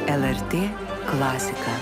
LRT klasika.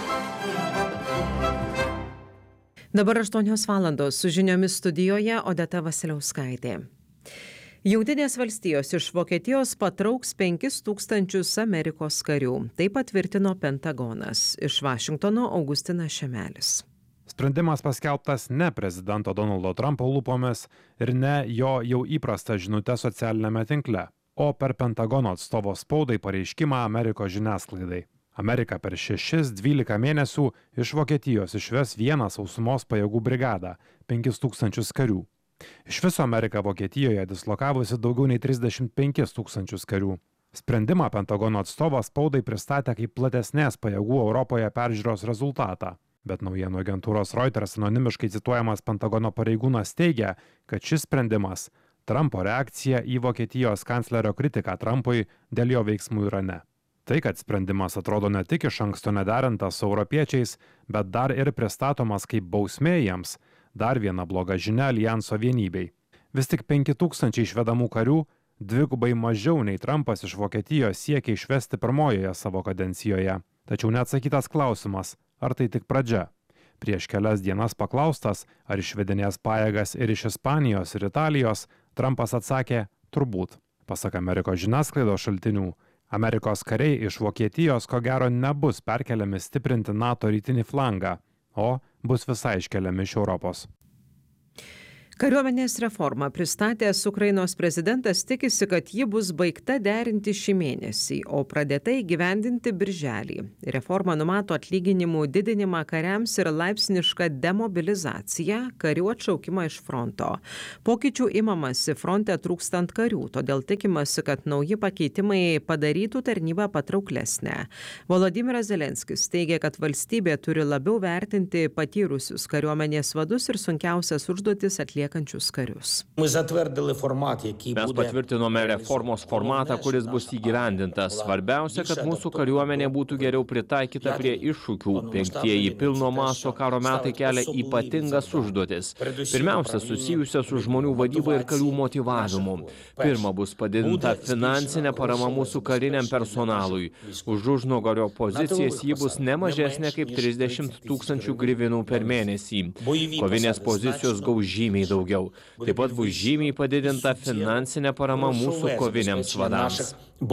Dabar 8 valandos su žiniomis studijoje Odeta Vasiliauskaitė. Jungtinės valstijos iš Vokietijos patrauks 5000 Amerikos karių. Tai patvirtino Pentagonas. Iš Vašingtono Augustinas Šemelis. Sprendimas paskelbtas ne prezidento Donaldo Trumpo lūpomis ir ne jo jau įprasta žinutė socialinėme tinkle, o per Pentagono atstovo spaudai pareiškimą Amerikos žiniasklaidai. Amerika per 6-12 mėnesių iš Vokietijos išves vieną sausumos pajėgų brigadą, 5000 karių. Iš viso Amerika Vokietijoje dislokavusi daugiau nei 35 000 karių. Sprendimą Pentagono atstovas spaudai pristatė kaip platesnės pajėgų Europoje peržiūros rezultatą. Bet naujienų agentūros Reuters anonimiškai cituojamas Pentagono pareigūnas teigia, kad šis sprendimas Trumpo reakcija į Vokietijos kanclerio kritiką Trumpui dėl jo veiksmų Irane. Tai, kad sprendimas atrodo ne tik iš anksto nederintas su europiečiais, bet dar ir pristatomas kaip bausmė jiems, dar viena bloga žinia alijanso vienybei. Vis tik 5000 išvedamų karių, dvigubai mažiau nei Trumpas iš Vokietijos siekia išvesti pirmojoje savo kadencijoje. Tačiau neatsakytas klausimas, ar tai tik pradžia. Prieš kelias dienas paklaustas, ar išvedinės pajėgas ir iš Ispanijos ir Italijos, Trumpas atsakė, turbūt. Pasak Amerikos žiniasklaidos šaltinių, Amerikos kariai iš Vokietijos ko gero nebus perkeliami stiprinti NATO rytinį flangą, o bus visai iškeliami iš Europos. Kariuomenės reformą pristatęs Ukrainos prezidentas tikisi, kad ji bus baigta derinti šį mėnesį, o pradėta įgyvendinti birželį. Reforma numato atlyginimų didinimą kariams ir laipsnišką demobilizaciją, karių atšaukimą iš fronto. Pokyčių imamasi fronte trūkstant karių, todėl tikimasi, kad nauji pakeitimai padarytų tarnybą patrauklesnę. Volodymyras Zelenskis teigia, kad valstybė turi labiau vertinti patyrusius kariuomenės vadus ir sunkiausias užduotis atliekančius karius. Mes patvirtinome reformos formatą, kuris bus įgyvendintas. Svarbiausia, kad mūsų kariuomenė būtų geriau pritaikyta prie iššūkių. Penktieji pilno masto karo metai kelia ypatingas užduotis. Pirmiausia, susijusia su žmonių vadyba ir karių motyvavimu. Pirma, bus padidinta finansinė parama mūsų kariniam personalui. Už užnugario pozicijas ji bus ne mažesnė kaip 30 000 grivinų per mėnesį. Kovinės pozicijos gaus žymiai daugiau. Taip pat bus žymiai padidinta finansinė parama mūsų koviniams vadams.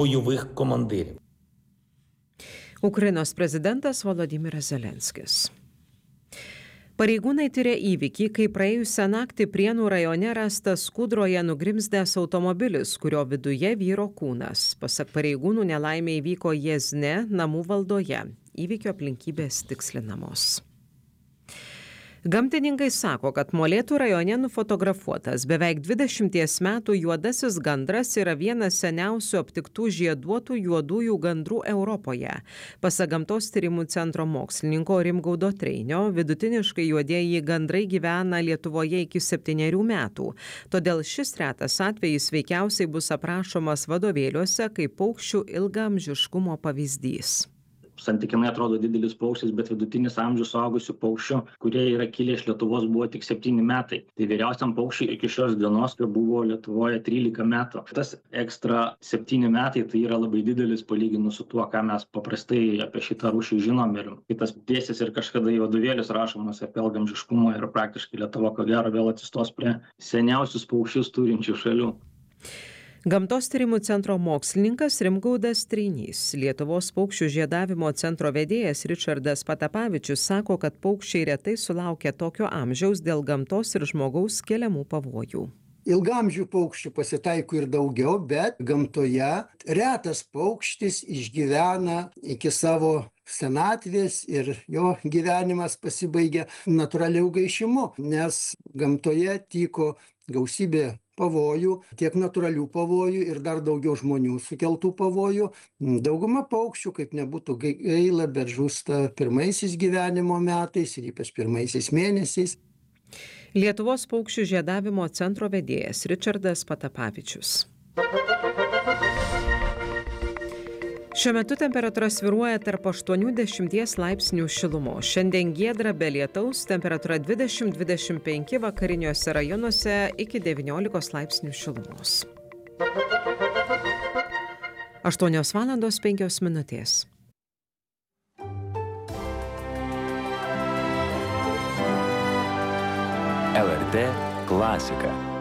Ukrainos prezidentas Volodymyras Zelenskis. Pareigūnai tiria įvykį, kai praėjusią naktį Prienų rajone rastas Kūdroje nugrimzdęs automobilis, kurio viduje vyro kūnas. Pasak pareigūnų, nelaimė įvyko Jiezne, namų valdoje. Įvykio aplinkybės tikslinamos. Gamtininkai sako, kad Molėtų rajone nufotografuotas beveik 20 metų juodasis gandras yra vienas seniausių aptiktų žieduotų juodųjų gandrų Europoje. Pasak Gamtos tyrimų centro mokslininko Rimgaudo Treinio, vidutiniškai juodieji gandrai gyvena Lietuvoje iki 7 metų. Todėl šis retas atvejis veikiausiai bus aprašomas vadovėliuose kaip paukščių ilgaamžiškumo pavyzdys. Santykinai atrodo didelis paukštis, bet vidutinis amžius suaugusių paukščių, kurie yra kilę iš Lietuvos, buvo tik 7 metai. Tai vyriausiam paukščiui iki šios dienos buvo Lietuvoje 13 metų. Tas ekstra 7 metai tai yra labai didelis palyginus su tuo, ką mes paprastai apie šitą rūšį žinom. Ir kitas dėsis ir kažkada į vadovėlius rašomas apie ilgaamžiškumą ir praktiškai Lietuva ko gero vėl atsistos prie seniausius paukščius turinčių šalių. Gamtos tyrimų centro mokslininkas Rimgaudas Treinys. Lietuvos paukščių žiedavimo centro vedėjas Ričardas Patapavičius sako, kad paukščiai retai sulaukia tokio amžiaus dėl gamtos ir žmogaus keliamų pavojų. Ilgaamžių paukščių pasitaiko ir daugiau, bet gamtoje retas paukštis išgyvena iki savo senatvės ir jo gyvenimas pasibaigia natūraliu gaišimu, nes gamtoje tyko gausybė pavojų, tiek natūralių pavojų ir dar daugiau žmonių sukeltų pavojų. Dauguma paukščių, kaip nebūtų gaila, bet žūsta pirmaisiais gyvenimo metais ir ypač pirmaisiais mėnesiais. Lietuvos paukščių žiedavimo centro vedėjas Ričardas Patapavičius. Šiuo metu temperatūra svyruoja tarp 8–10 laipsnių šilumos. Šiandien giedra be lietaus, temperatūra 20–25, vakariniuose rajonuose iki 19 laipsnių šilumos. 8:05. LRT klasika.